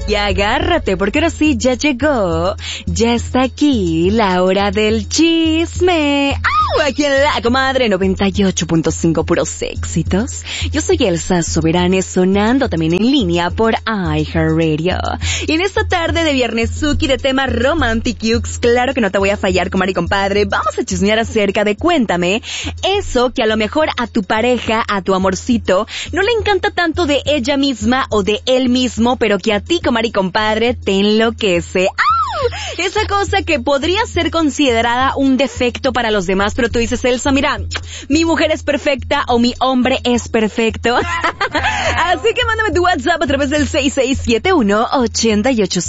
Y agárrate, porque ahora sí ya llegó, ya está aquí la hora del chisme. ¡Au! Aquí en La Comadre 98.5 puros éxitos. Yo soy Elsa Soberane, sonando también en línea por iHeartRadio. Y en esta tarde de viernes Suki de tema Romantic Yux, claro que no te voy a fallar, comadre y compadre. Vamos a chismear acerca de cuéntame eso que a lo mejor a tu pareja, a tu amorcito, no le encanta tanto de ella misma o de él mismo, pero que a ti, comadre y compadre, te enloquece. ¡Au! Esa cosa que podría ser considerada un defecto para los demás, pero tú dices, Elsa, mira, mi mujer es perfecta o mi hombre es perfecto. Así que mándame tu WhatsApp a través del 6671-88